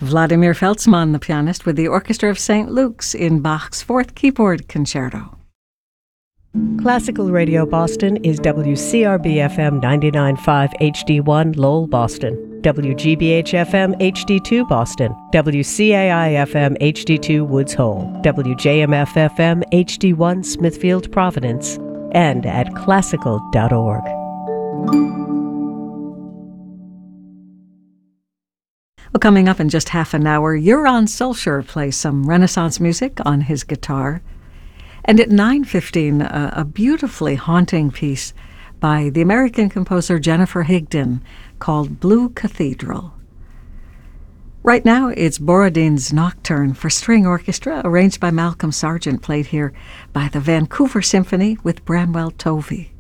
Vladimir Feltzmann, the pianist, with the Orchestra of St. Luke's in Bach's Fourth Keyboard Concerto. Classical Radio Boston is WCRB-FM 99.5 HD1 Lowell, Boston, WGBH-FM HD2 Boston, WCAI-FM HD2 Woods Hole, WJMF-FM HD1 Smithfield, Providence, and at classical.org. Well, coming up in just half an hour, Euron Solskjaer plays some Renaissance music on his guitar. And at 9:15, a beautifully haunting piece by the American composer Jennifer Higdon called Blue Cathedral. Right now, it's Borodin's Nocturne for String Orchestra, arranged by Malcolm Sargent, played here by the Vancouver Symphony with Bramwell Tovey.